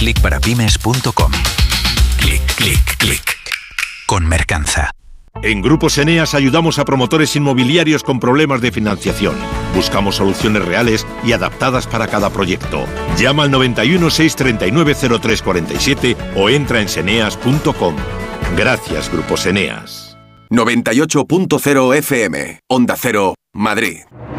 clickparapymes.com. Click, click, click. Con Mercanza. En Grupos Eneas ayudamos a promotores inmobiliarios con problemas de financiación. Buscamos soluciones reales y adaptadas para cada proyecto. Llama al 91 639 0347 o entra en seneas.com. Gracias, Grupos Eneas. 98.0 FM, Onda Cero, Madrid.